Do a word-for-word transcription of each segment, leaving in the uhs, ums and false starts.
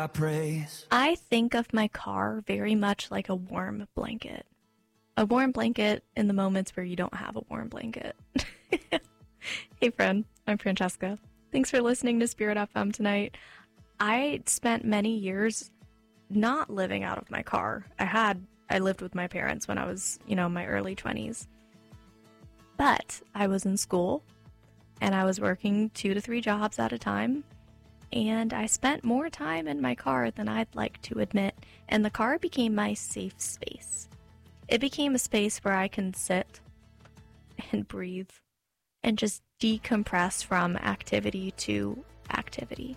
I praise. I think of my car very much like a warm blanket. A warm blanket in the moments where you don't have a warm blanket. Hey friend, I'm Francesca. Thanks for listening to Spirit F M tonight. I spent many years not living out of my car. I had, I lived with my parents when I was, you know, in my early twenties. But I was in school and I was working two to three jobs at a time. And I spent more time in my car than I'd like to admit. And the car became my safe space. It became a space where I can sit and breathe and just decompress from activity to activity.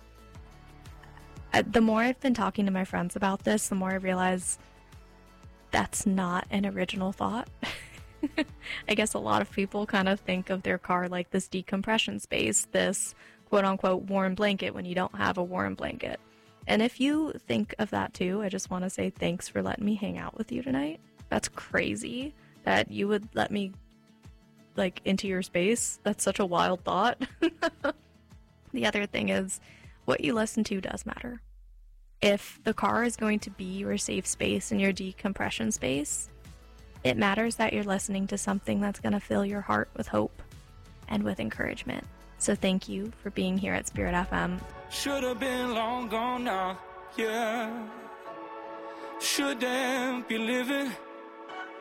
The more I've been talking to my friends about this, the more I realize that's not an original thought. I guess a lot of people kind of think of their car like this decompression space, this quote-unquote warm blanket when you don't have a warm blanket. And if you think of that too, I just want to say thanks for letting me hang out with you tonight. That's crazy that you would let me, like, into your space. That's such a wild thought. The other thing is, what you listen to does matter. If the car is going to be your safe space and your decompression space, it matters that you're listening to something that's going to fill your heart with hope and with encouragement. So thank you for being here at Spirit F M. Should have been long gone now, yeah. Shouldn't be living